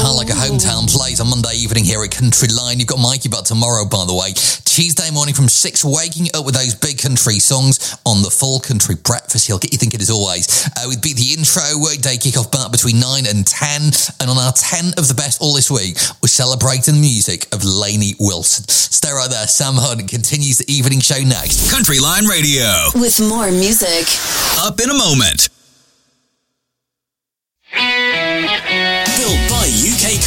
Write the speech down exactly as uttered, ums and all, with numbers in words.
Heart Like a Hometown plays on Monday evening here at Country Line. You've got Mikey Butt tomorrow, by the way. Tuesday morning from six, waking up with those big country songs on the full country breakfast. He'll get you thinking as always. Uh, with Beat the Intro, workday kickoff back between nine and ten. And on our ten of the best all this week, we're celebrating the music of Lainey Wilson. Stay right there. Sam Hunt continues the evening show next. Country Line Radio. With more music. Up in a moment.